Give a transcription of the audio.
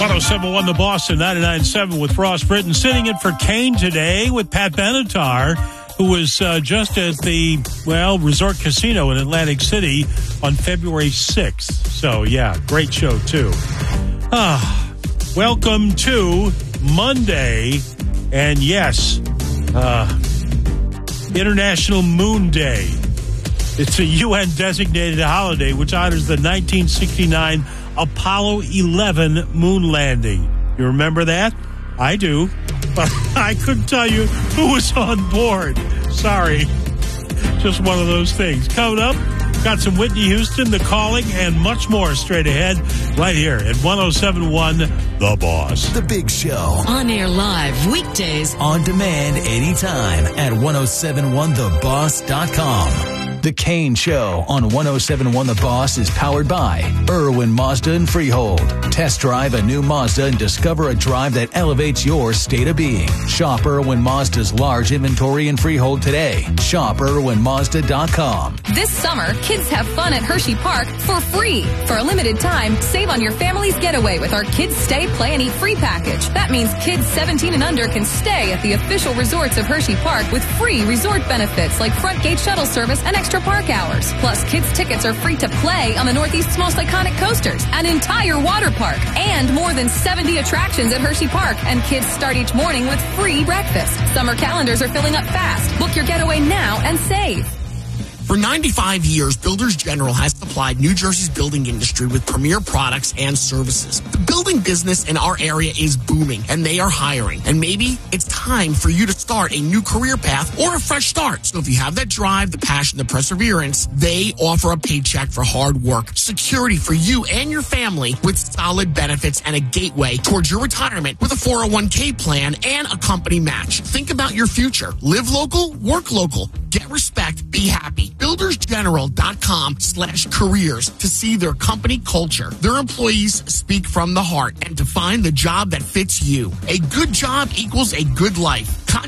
1071 The Boss and 99.7 with Ross Britton. Sitting in for Kane today with Pat Benatar, who was just at the, Resort Casino in Atlantic City on February 6th. So, yeah, great show, too. Welcome to Monday. And, yes, International Moon Day. It's a UN-designated holiday which honors the 1969 Apollo 11 moon landing. You remember that? I do. But I couldn't tell you who was on board. Sorry. Just one of those things. Coming up, got some Whitney Houston, The Calling, and much more straight ahead right here at 1071 The Boss. The Big Show. On air live weekdays. On demand anytime at 1071theboss.com. The Kane Show on 1071 The Boss is powered by Irwin Mazda and Freehold. Test drive a new Mazda and discover a drive that elevates your state of being. Shop Irwin Mazda's large inventory in Freehold today. Shop IrwinMazda.com. This summer, kids have fun at Hershey Park for free. For a limited time, save on your family's getaway with our Kids Stay, Play, and Eat free package. That means kids 17 and under can stay at the official resorts of Hershey Park with free resort benefits like front gate shuttle service and extra park hours. Plus, kids' tickets are free to play on the Northeast's most iconic coasters, an entire water park, and more than 70 attractions at Hershey Park. And kids start each morning with free breakfast. Summer calendars are filling up fast. Book your getaway now and save. For 95 years, Builders General has supplied New Jersey's building industry with premier products and services. The building business in our area is booming, and they are hiring. And maybe it's time for you to start a new career path or a fresh start. So if you have that drive, the passion, the perseverance, they offer a paycheck for hard work, security for you and your family with solid benefits and a gateway towards your retirement with a 401k plan and a company match. Think about your future. Live local, work local. Get respect, be happy. BuildersGeneral.com/careers to see their company culture. Their employees speak from the heart and to find the job that fits you. A good job equals a good life.